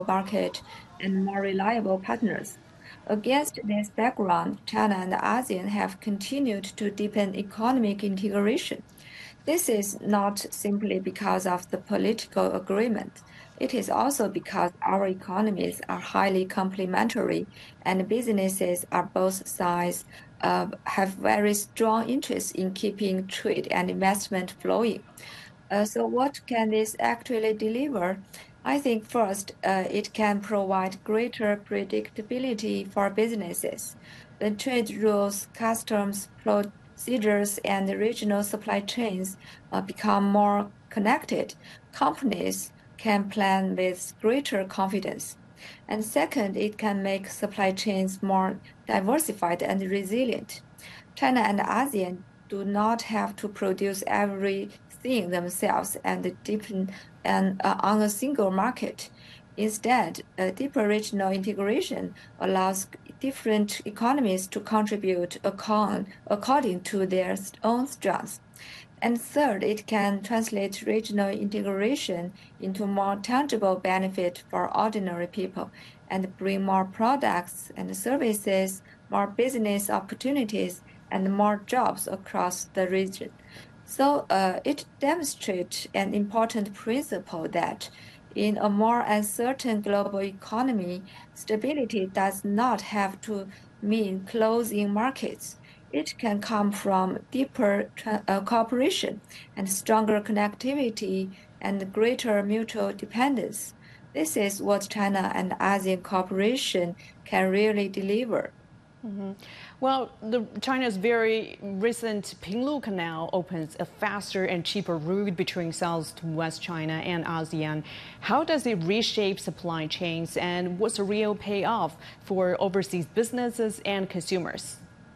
market and more reliable partners. Against this background, China and ASEAN have continued to deepen economic integration. This is not simply because of the political agreement. It is also because our economies are highly complementary and businesses on both sides have very strong interest in keeping trade and investment flowing. So what can this actually deliver? I think first, it can provide greater predictability for businesses. The trade rules, customs, procedures, and regional supply chains become more connected. Companies can plan with greater confidence. And second, it can make supply chains more diversified and resilient. China and ASEAN do not have to produce everything themselves and depend on a single market. Instead, a deeper regional integration allows different economies to contribute according to their own strengths. And third, it can translate regional integration into more tangible benefit for ordinary people and bring more products and services, more business opportunities, and more jobs across the region. So it demonstrates an important principle that in a more uncertain global economy, stability does not have to mean closing markets. It can come from deeper cooperation and stronger connectivity and greater mutual dependence. This is what China and ASEAN cooperation can really deliver. Well, China's very recent Pinglu Canal opens a faster and cheaper route between South to West China and ASEAN. How does it reshape supply chains, and what's the real payoff for overseas businesses and consumers?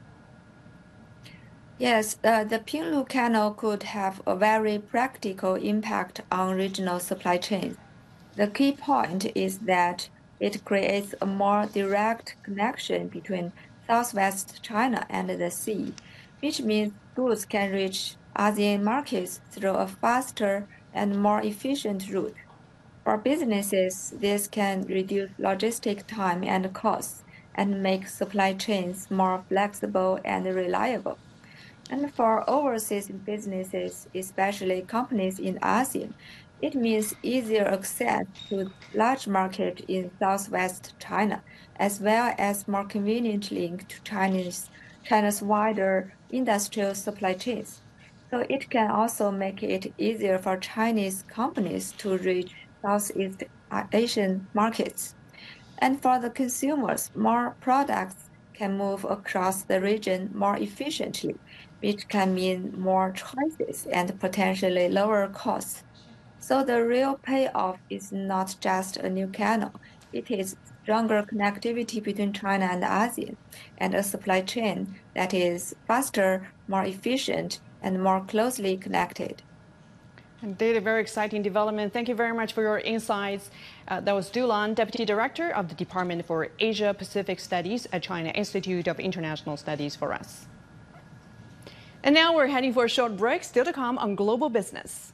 Yes, the Pinglu Canal could have a very practical impact on regional supply chains. The key point is that it creates a more direct connection between Southwest China and the sea, which means goods can reach ASEAN markets through a faster and more efficient route. For businesses, this can reduce logistic time and costs and make supply chains more flexible and reliable. And for overseas businesses, especially companies in ASEAN, it means easier access to large market in Southwest China, as well as more convenient link to China's wider industrial supply chains. So it can also make it easier for Chinese companies to reach Southeast Asian markets. And for the consumers, more products can move across the region more efficiently, which can mean more choices and potentially lower costs. So the real payoff is not just a new canal. It is stronger connectivity between China and ASEAN and a supply chain that is faster, more efficient, and more closely connected. Indeed, a very exciting development. Thank you very much for your insights. That was Du Lan, Deputy Director of the Department for Asia-Pacific Studies at China Institute of International Studies for us. And now we're heading for a short break, still to come on Global Business.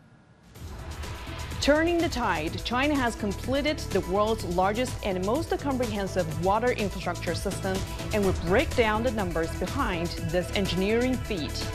Turning the tide, China has completed the world's largest and most comprehensive water infrastructure system, and will break down the numbers behind this engineering feat.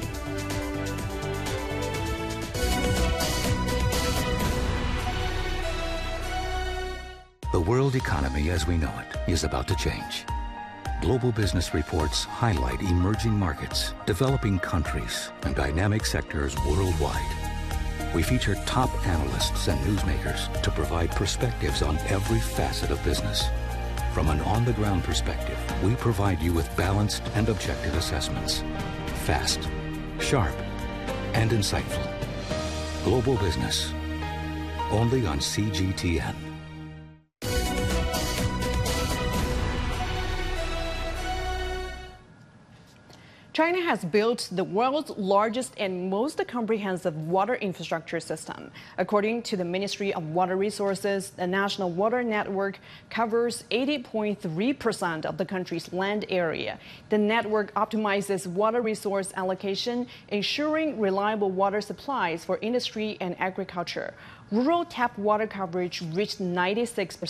The world economy as we know it is about to change. Global Business reports highlight emerging markets, developing countries, and dynamic sectors worldwide. We feature top analysts and newsmakers to provide perspectives on every facet of business. From an on-the-ground perspective, we provide you with balanced and objective assessments. Fast, sharp, and insightful. Global Business, only on CGTN. China has built the world's largest and most comprehensive water infrastructure system. According to the Ministry of Water Resources, the national water network covers 80.3% of the country's land area. The network optimizes water resource allocation, ensuring reliable water supplies for industry and agriculture. rural tap water coverage reached 96%.